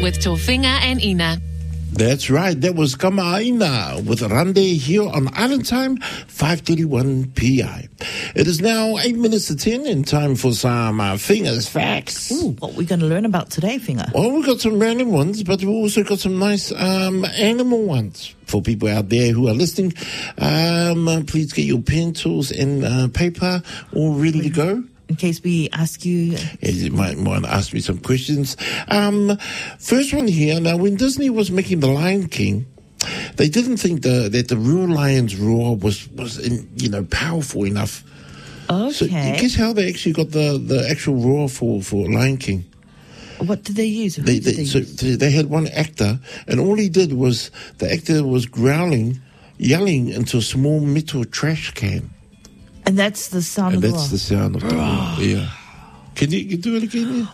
with Tofinga and Ina. That's right. That was Kama'aina with Rande here on Island Time, 5:31 PI. It is now 8 minutes to 10 and time for some Fingers Facts. Ooh, what are we going to learn about today, Finger? Well, we've got some random ones, but we've also got some nice animal ones. For people out there who are listening, please get your pen, tools, and paper all ready to go. In case we ask you... You might want to ask me some questions. First one here. Now, when Disney was making The Lion King, they didn't think that the real lion's roar was powerful enough. Okay. So guess how they actually got the actual roar for Lion King? What did they use? They had one actor, and all he did was the actor was yelling into a small metal trash can. And that's the sound of the roar. That's the sound of the roar, yeah. Can you do it again?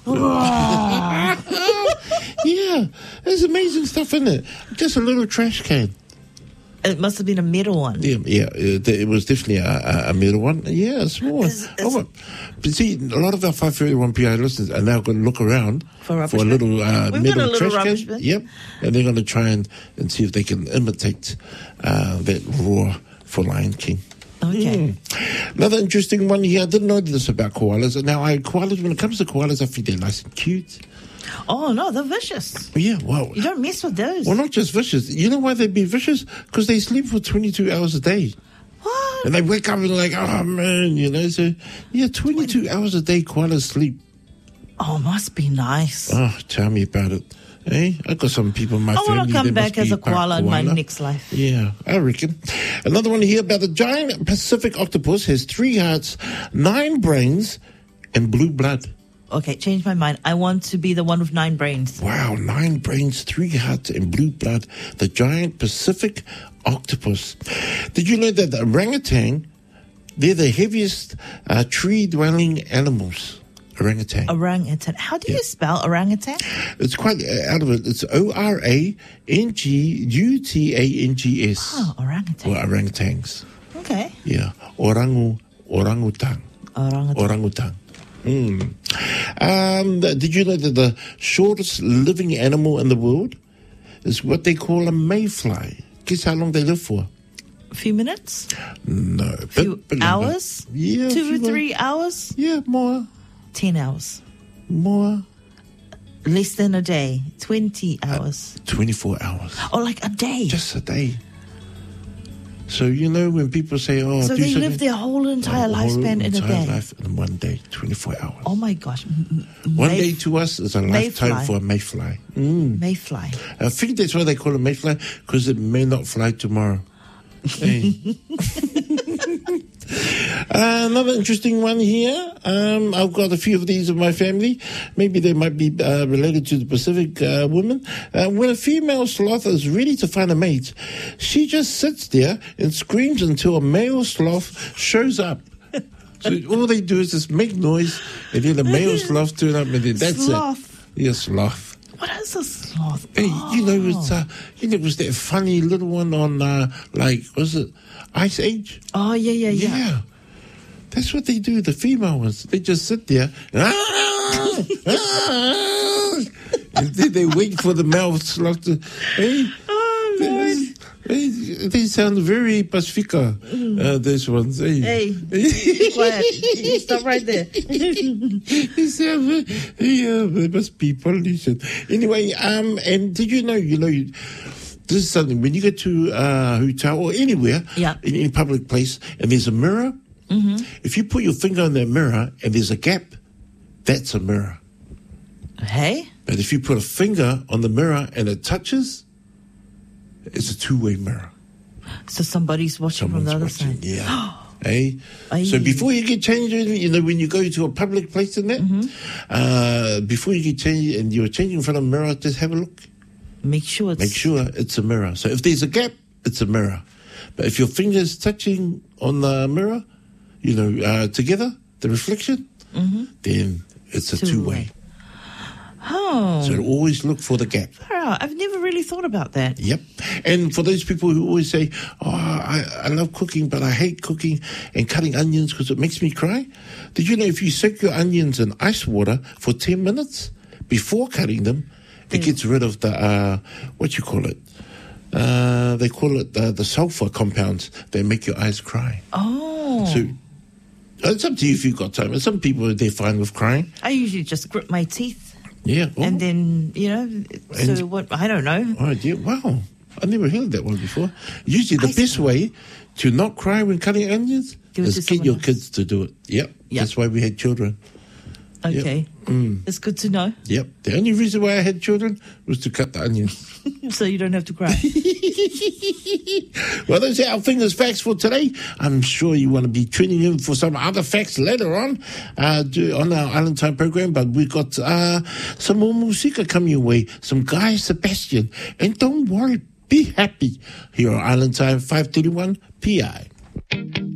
Yeah, there's amazing stuff in it. Just a little trash can. It must have been a metal one. Yeah, it was definitely a metal one. Yeah, a small one. But see, a lot of our 531 PI listeners are now going to look around for a little metal trash can. Yep, and they're going to try and see if they can imitate that roar for Lion King. Okay. Another interesting one here. I didn't know this about koalas. Now, koalas, when it comes to koalas, I think they're nice and cute. Oh, no, they're vicious. Yeah, well. You don't mess with those. Well, not just vicious. You know why they'd be vicious? Because they sleep for 22 hours a day. What? And they wake up and like, oh, man, So, yeah, 22 hours a day koalas sleep. Oh, must be nice. Oh, tell me about it. Hey, I got some people in my family. I want to come back as a koala in my next life. Yeah, I reckon. Another one here about the giant Pacific octopus has 3 hearts, 9 brains, and blue blood. Okay, change my mind. I want to be the one with 9 brains. Wow, 9 brains, 3 hearts, and blue blood. The giant Pacific octopus. Did you know that the orangutan, they're the heaviest tree-dwelling animals? Orangutan. How do you spell orangutan? It's quite out of it. It's ORANGUTANGS. Oh, orangutan. Or orangutans. Okay. Yeah. Orangutan. Did you know that the shortest living animal in the world is what they call a mayfly? Guess how long they live for? A few minutes? No. A few hours? Yeah. 2 or 3 hours? Yeah, more. 10 hours. More. Less than a day. 20 hours. 24 hours. Oh, like a day. Just a day. So, when people say, oh, so they live their whole entire lifespan in a day. Life in one day, 24 hours. Oh, my gosh. One day to us is a lifetime for a mayfly. Mayfly. I think that's why they call it mayfly, because it may not fly tomorrow. Hey. Another interesting one here. I've got a few of these in my family. Maybe they might be related to the Pacific women. When a female sloth is ready to find a mate, she just sits there and screams until a male sloth shows up. So all they do is just make noise, and then the male sloth turn up, and then that's sloth. It. Yeah, sloth. What is a sloth? Hey, it was that funny little one on, was it Ice Age? Oh, yeah. Yeah. That's what they do, the female ones. They just sit there, and then they wait for the male sloth to, hey. Oh, Lord. They sound very Pacifica, these ones. Hey, be quiet. Stop right there. They sound they must be Polynesian. Anyway, and did you know, this is something, when you go to a hotel or anywhere, in any public place, and there's a mirror, if you put your finger on that mirror and there's a gap, that's a mirror. Hey? But if you put a finger on the mirror and it touches, it's a 2-way mirror. So somebody's watching from the other side. Yeah. Hey? So before you get changed, when you go to a public place in that, before you get changed and you're changing in front of a mirror, just have a look. Make sure it's a mirror. So if there's a gap, it's a mirror. But if your finger's touching on the mirror, together, the reflection, then it's a 2-way. Oh. So always look for the gap. I've never really thought about that. Yep. And for those people who always say, I love cooking, but I hate cooking and cutting onions because it makes me cry. Did you know if you soak your onions in ice water for 10 minutes before cutting them, It gets rid of the, what you call it? They call it the sulfur compounds that make your eyes cry. Oh. So it's up to you if you've got time. And some people, they're fine with crying. I usually just grip my teeth. Yeah. Oh. And then, so what, I don't know. Oh, dear. Wow. I never heard that one before. Usually the best way to not cry when cutting onions is get your kids to do it. Yep. That's why we had children. Okay. Yep. It's good to know. Yep. The only reason why I had children was to cut the onions. So you don't have to cry. Well, those are our Fingers Facts for today. I'm sure you want to be tuning in for some other facts later on our Island Time program, but we've got some more música coming your way, some Guy Sebastian. And don't worry, be happy here on Island Time 531 PI.